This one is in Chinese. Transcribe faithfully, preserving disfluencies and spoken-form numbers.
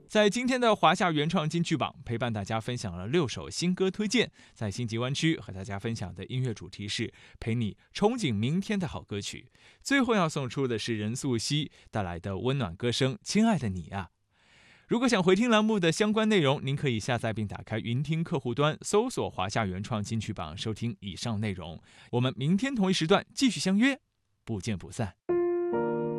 在今天的华夏原创金曲榜，陪伴大家分享了六首新歌推荐。在星级湾区和大家分享的音乐主题是陪你憧憬明天的好歌曲。最后要送出的是任素汐带来的温暖歌声《亲爱的你啊》。如果想回听栏目的相关内容，您可以下载并打开云听客户端，搜索华夏原创金曲榜，收听以上内容。我们明天同一时段继续相约，不见不散。